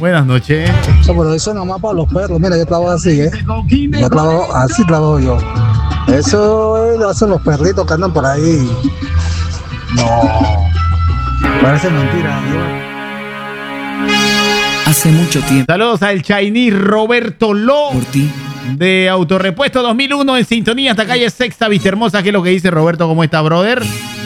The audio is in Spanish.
Buenas noches. Pero eso nomás para los perros. Mira, yo trabajo así, ¿eh? Yo trabajo, así trabajo yo. Eso lo hacen los perritos que andan por ahí. No. Parece mentira, Hace mucho tiempo. Saludos al Chinese Roberto Lo. Por ti. De Autorepuesto 2001 en sintonía hasta calle Sexta, Vista Hermosa. ¿Qué es lo que dice Roberto? ¿Cómo está, brother?